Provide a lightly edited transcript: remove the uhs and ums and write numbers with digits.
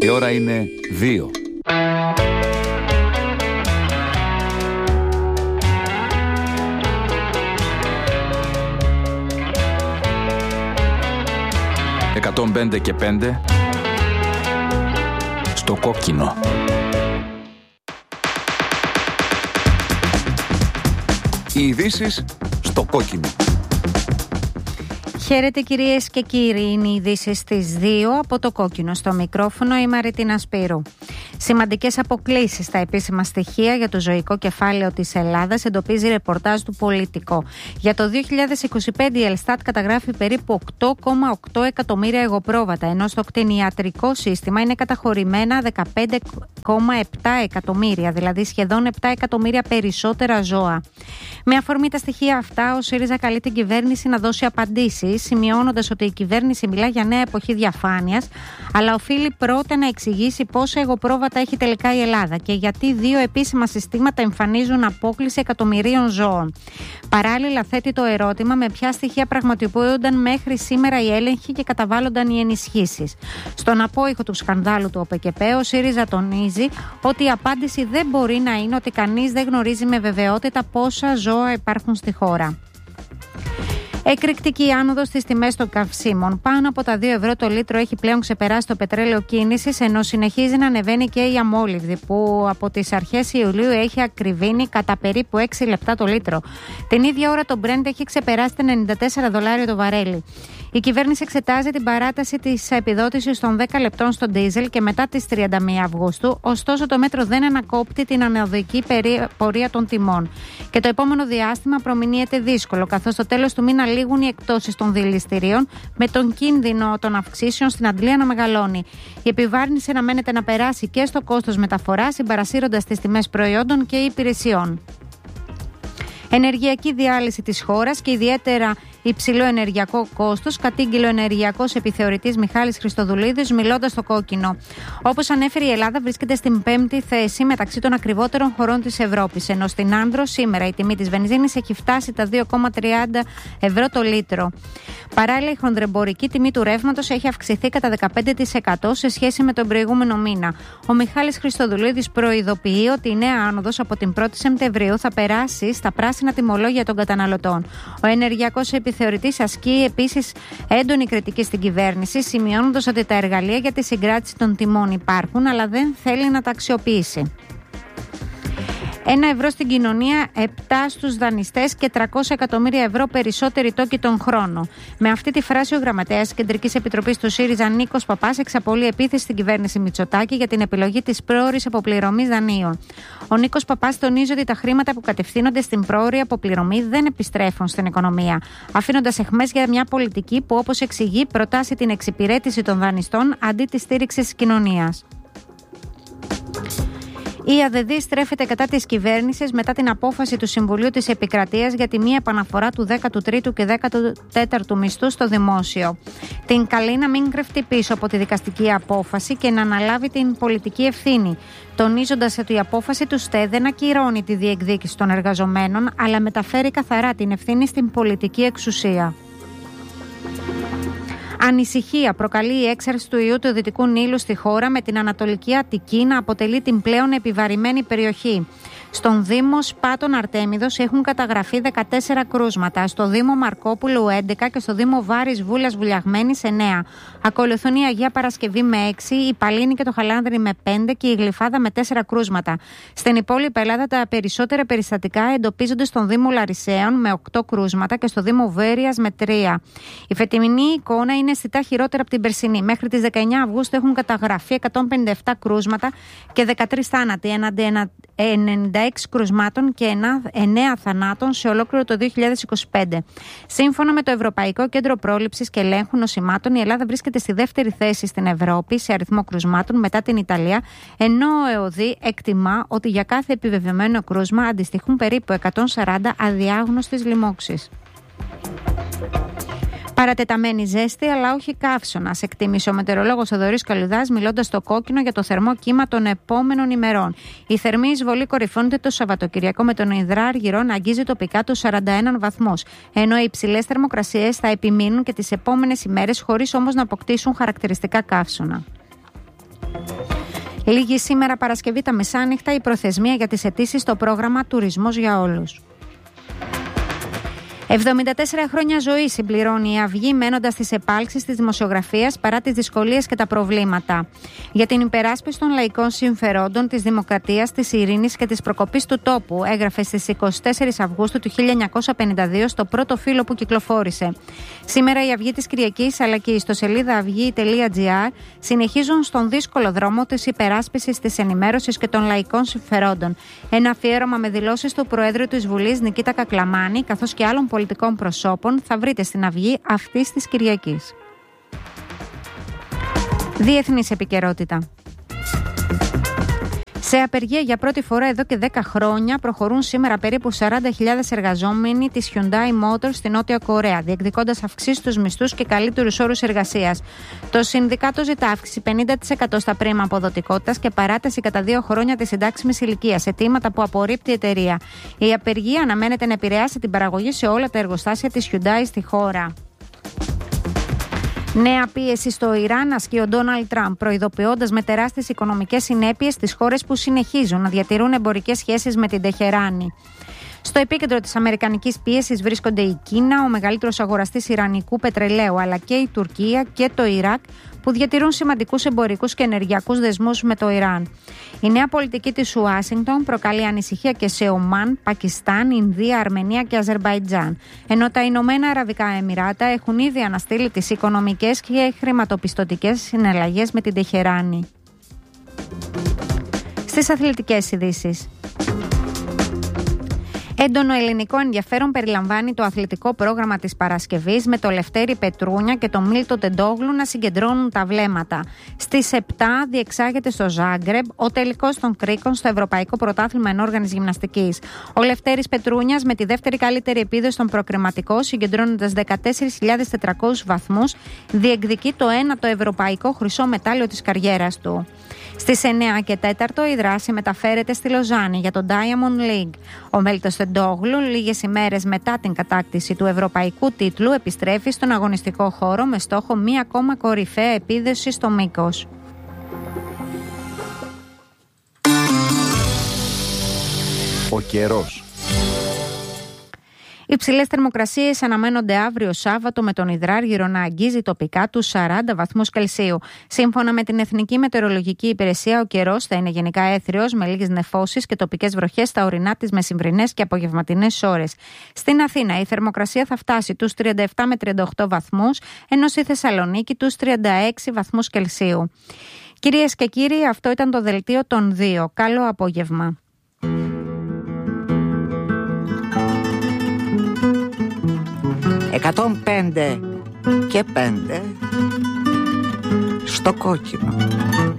Η ώρα είναι 2. «105 και 5» στο κόκκινο. Οι ειδήσεις στο κόκκινο. Χαίρετε κυρίες και κύριοι, είναι οι ειδήσεις στις 2 από το κόκκινο. Στο μικρόφωνο η Μαριτίνα Σπύρου. Σημαντικές αποκλίσεις στα επίσημα στοιχεία για το ζωικό κεφάλαιο της Ελλάδας εντοπίζει ρεπορτάζ του Πολιτικό. Για το 2025 η Ελστάτ καταγράφει περίπου 8,8 εκατομμύρια εγωπρόβατα, ενώ στο κτηνιατρικό σύστημα είναι καταχωρημένα 15,7 εκατομμύρια, δηλαδή σχεδόν 7 εκατομμύρια περισσότερα ζώα. Με αφορμή τα στοιχεία αυτά, ο ΣΥΡΙΖΑ καλεί την κυβέρνηση να δώσει απαντήσεις, σημειώνοντας ότι η κυβέρνηση μιλά για νέα εποχή διαφάνειας, αλλά οφείλει πρώτα να εξηγήσει πόσα εγωπρόβατα έχει τελικά η Ελλάδα και γιατί 2 επίσημα συστήματα εμφανίζουν απόκλιση εκατομμυρίων ζώων. Παράλληλα, θέτει το ερώτημα με ποια στοιχεία πραγματοποιούνταν μέχρι σήμερα οι έλεγχοι και καταβάλλονταν οι ενισχύσεις. Στον απόϊχο του σκανδάλου του ΟΠΕΚΕΠΕ, ο ΣΥΡΙΖΑ τονίζει ότι η απάντηση δεν μπορεί να είναι ότι κανείς δεν γνωρίζει με βεβαιότητα πόσα ζώα υπάρχουν στη χώρα. Εκρηκτική άνοδος στις τιμές των καυσίμων. Πάνω από τα 2 ευρώ το λίτρο έχει πλέον ξεπεράσει το πετρέλαιο κίνησης, ενώ συνεχίζει να ανεβαίνει και η αμόλυβδη, που από τις αρχές Ιουλίου έχει ακριβήνει κατά περίπου 6 λεπτά το λίτρο. Την ίδια ώρα το Brent έχει ξεπεράσει τα $94 το βαρέλι. Η κυβέρνηση εξετάζει την παράταση της επιδότησης των 10 λεπτών στο ντίζελ και μετά τις 31 Αυγούστου, ωστόσο το μέτρο δεν ανακόπτει την ανωδική πορεία των τιμών. Και το επόμενο διάστημα προμηνύεται δύσκολο, καθώς στο τέλος του μήνα λήγουν οι εκτόσεις των δηληστηρίων, με τον κίνδυνο των αυξήσεων στην αντλία να μεγαλώνει. Η επιβάρυνση αναμένεται να περάσει και στο κόστος μεταφοράς, συμπαρασύροντας τις τιμές προϊόντων και υπηρεσιών. Ενεργειακή διάλυση της χώρας και ιδιαίτερα υψηλό ενεργειακό κόστος, κατήγγειλε ο ενεργειακός επιθεωρητής Μιχάλης Χριστοδουλίδης, μιλώντας στο κόκκινο. Όπως ανέφερε, η Ελλάδα βρίσκεται στην 5η θέση μεταξύ των ακριβότερων χωρών της Ευρώπης, ενώ στην Άνδρο σήμερα η τιμή της βενζίνης έχει φτάσει τα 2,30 ευρώ το λίτρο. Παράλληλα, η χονδρεμπορική τιμή του ρεύματος έχει αυξηθεί κατά 15% σε σχέση με τον προηγούμενο μήνα. Ο Μιχάλης Χριστοδουλίδης προειδοποιεί ότι η νέα άνοδος από την 1η Σεπτεμβρίου θα περάσει στα πράσινα τιμολόγια των καταναλωτών. Ο ενεργειακός επιθεωρητής ασκεί επίσης έντονη κριτική στην κυβέρνηση, σημειώνοντας ότι τα εργαλεία για τη συγκράτηση των τιμών υπάρχουν, αλλά δεν θέλει να τα αξιοποιήσει. 1 ευρώ στην κοινωνία, 7 στους δανειστές και 300 εκατομμύρια ευρώ περισσότεροι τόκοι τον χρόνο. Με αυτή τη φράση, ο γραμματέας Κεντρικής Επιτροπής του ΣΥΡΙΖΑ, Νίκος Παπάς, εξαπολύει επίθεση στην κυβέρνηση Μητσοτάκη για την επιλογή της πρόωρης αποπληρωμής δανείων. Ο Νίκος Παπάς τονίζει ότι τα χρήματα που κατευθύνονται στην πρόωρη αποπληρωμή δεν επιστρέφουν στην οικονομία, αφήνοντας αιχμές για μια πολιτική που, όπως εξηγεί, προτάσει την εξυπηρέτηση των δανειστών αντί τη στήριξη της κοινωνίας. Η ΑΔΔ στρέφεται κατά της κυβέρνησης μετά την απόφαση του Συμβουλίου της Επικρατείας για τη μη επαναφορά του 13ου και 14ου μισθού στο δημόσιο. Την καλεί να μην κρυφτεί πίσω από τη δικαστική απόφαση και να αναλάβει την πολιτική ευθύνη, τονίζοντας ότι η απόφαση του ΣΤΕ δεν ακυρώνει τη διεκδίκηση των εργαζομένων, αλλά μεταφέρει καθαρά την ευθύνη στην πολιτική εξουσία. Ανησυχία προκαλεί η έξαρση του ιού του Δυτικού Νείλου στη χώρα, με την Ανατολική Αττική να αποτελεί την πλέον επιβαρημένη περιοχή. Στον Δήμο Σπάτων Αρτέμιδος έχουν καταγραφεί 14 κρούσματα, στο Δήμο Μαρκόπουλου 11 και στο Δήμο Βάρης Βούλας Βουλιαγμένης 9. Ακολουθούν η Αγία Παρασκευή με 6, η Παλίνη και το Χαλάνδρι με 5 και η Γλυφάδα με 4 κρούσματα. Στην υπόλοιπη Ελλάδα τα περισσότερα περιστατικά εντοπίζονται στον Δήμο Λαρισαίων με 8 κρούσματα και στο Δήμο Βέρειας με 3. Η φετινή εικόνα είναι αισθητά χειρότερα από την περσινή. Μέχρι τις 19 Αυγούστου έχουν καταγραφεί 157 κρούσματα και 13 θάνατοι, έναντι 96 κρουσμάτων και 9 θανάτων σε ολόκληρο το 2025. Σύμφωνα με το Ευρωπαϊκό Κέντρο Πρόληψης και Ελέγχου Νοσημάτων, η Ελλάδα βρίσκεται στη δεύτερη θέση στην Ευρώπη σε αριθμό κρουσμάτων μετά την Ιταλία, ενώ ο ΕΟΔΗ εκτιμά ότι για κάθε επιβεβαιωμένο κρούσμα αντιστοιχούν περίπου 140 αδιάγνωστες λοιμώξεις. Παρατεταμένη ζέστη, αλλά όχι καύσωνας, εκτίμησε ο μετεωρολόγος Θοδωρής Καλουδάς, μιλώντας στο κόκκινο για το θερμό κύμα των επόμενων ημερών. Η θερμή εισβολή κορυφώνεται το Σαββατοκυριακό με τον Ιδρά Αργυρό να αγγίζει τοπικά τους 41 βαθμούς, ενώ οι υψηλές θερμοκρασίες θα επιμείνουν και τις επόμενες ημέρες, χωρίς όμως να αποκτήσουν χαρακτηριστικά καύσωνα. Λίγη σήμερα Παρασκευή τα μεσάνυχτα η προθεσμία για τις αιτήσεις στο πρόγραμμα Τουρισμός για Όλους. 74 χρόνια ζωή συμπληρώνει η Αυγή, μένοντας στις επάλξεις της δημοσιογραφίας παρά τις δυσκολίες και τα προβλήματα. Για την υπεράσπιση των λαϊκών συμφερόντων, της δημοκρατίας, της ειρήνης και της προκοπής του τόπου, έγραφε στις 24 Αυγούστου του 1952 στο πρώτο φύλλο που κυκλοφόρησε. Σήμερα η Αυγή της Κυριακής αλλά και η ιστοσελίδα αυγή.gr συνεχίζουν στον δύσκολο δρόμο της υπεράσπισης της ενημέρωσης και των λαϊκών συμφερόντων. Ένα αφιέρωμα με δηλώσεις του Προέδρου της Βουλής Νικήτα Κακλαμάνη καθώς και άλλων πολιτικών προσώπων θα βρείτε στην Αυγή αυτής της Κυριακής. Διεθνής επικαιρότητα. Σε απεργία για πρώτη φορά εδώ και 10 χρόνια προχωρούν σήμερα περίπου 40.000 εργαζόμενοι της Hyundai Motors στη Νότια Κορέα, διεκδικώντας αυξήσεις στους μισθούς και καλύτερους όρους εργασίας. Το Συνδικάτο ζητά αύξηση 50% στα πρίμα αποδοτικότητας και παράταση κατά 2 χρόνια της συντάξιμης ηλικίας, αιτήματα που απορρίπτει η εταιρεία. Η απεργία αναμένεται να επηρεάσει την παραγωγή σε όλα τα εργοστάσια της Hyundai στη χώρα. Νέα πίεση στο Ιράν ασκεί ο Ντόναλντ Τραμπ, προειδοποιώντας με τεράστιες οικονομικές συνέπειες στις χώρες που συνεχίζουν να διατηρούν εμπορικές σχέσεις με την Τεχεράνη. Στο επίκεντρο της αμερικανικής πίεσης βρίσκονται η Κίνα, ο μεγαλύτερος αγοραστής ιρανικού πετρελαίου, αλλά και η Τουρκία και το Ιράκ, που διατηρούν σημαντικούς εμπορικούς και ενεργειακούς δεσμούς με το Ιράν. Η νέα πολιτική της Ουάσιγκτον προκαλεί ανησυχία και σε Ομάν, Πακιστάν, Ινδία, Αρμενία και Αζερμπαϊτζάν, ενώ τα Ηνωμένα Αραβικά Εμιράτα έχουν ήδη αναστείλει τις οικονομικές και χρηματοπιστωτικές συναλλαγές με την Τεχεράνη. Στις αθλητικές ειδήσεις. Έντονο ελληνικό ενδιαφέρον περιλαμβάνει το αθλητικό πρόγραμμα της Παρασκευής με το Λευτέρη Πετρούνια και το Μίλτο Τεντόγλου να συγκεντρώνουν τα βλέμματα. Στις 7 διεξάγεται στο Ζάγκρεμπ ο τελικός των κρίκων στο Ευρωπαϊκό Πρωτάθλημα Ενόργανης Γυμναστικής. Ο Λευτέρης Πετρούνιας με τη δεύτερη καλύτερη επίδοση στον προκριματικό, συγκεντρώνοντας 14.400 βαθμούς, διεκδικεί το 1ο ευρωπαϊκό χρυσό μετάλλιο της καριέρας του. Στις 9 και 4 η δράση μεταφέρεται στη Λοζάνη για το Diamond League. Ο Μέλτος Τεντόγλου, λίγες ημέρες μετά την κατάκτηση του ευρωπαϊκού τίτλου, επιστρέφει στον αγωνιστικό χώρο με στόχο μία ακόμα κορυφαία επίδοση στο μήκος. Ο καιρός. Υψηλές θερμοκρασίες αναμένονται αύριο Σάββατο με τον υδράργυρο να αγγίζει τοπικά τους 40 βαθμούς Κελσίου. Σύμφωνα με την Εθνική Μετεωρολογική Υπηρεσία, ο καιρός θα είναι γενικά έθριος με λίγες νεφώσεις και τοπικές βροχές στα ορεινά τις μεσημβρινές και απογευματινές ώρες. Στην Αθήνα η θερμοκρασία θα φτάσει τους 37 με 38 βαθμούς, ενώ στη Θεσσαλονίκη τους 36 βαθμούς Κελσίου. Κυρίες και κύριοι, αυτό ήταν το δελτίο των 2. Καλό απόγευμα. 105 και 5 στο κόκκινο.